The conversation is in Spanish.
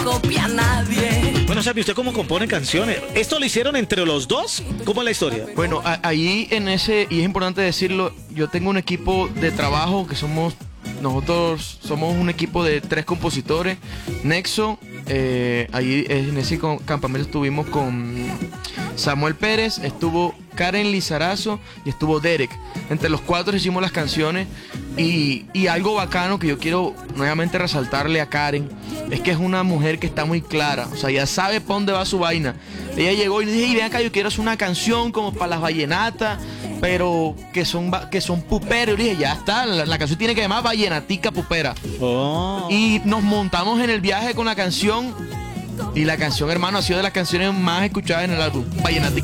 copia nadie. Bueno, Sammy, ¿usted cómo compone canciones? ¿Esto lo hicieron entre los dos? ¿Cómo es la historia? Bueno, ahí en ese, y es importante decirlo, yo tengo un equipo de trabajo que nosotros somos un equipo de 3 compositores. Nexo, ahí en ese campamento estuvimos con Samuel Pérez, estuvo Karen Lizarazo y estuvo Derek. Entre los 4 hicimos las canciones y algo bacano que yo quiero nuevamente resaltarle a Karen es que es una mujer que está muy clara, o sea, ya sabe para dónde va su vaina. Ella llegó y le dije, ven acá, yo quiero hacer una canción como para las vallenatas, pero que son puperos. Y dije, ya está, la canción tiene que llamar Vallenatica Pupera. Oh. Y nos montamos en el viaje con la canción. Y la canción, hermano, ha sido de las canciones más escuchadas en el álbum. Vallenatica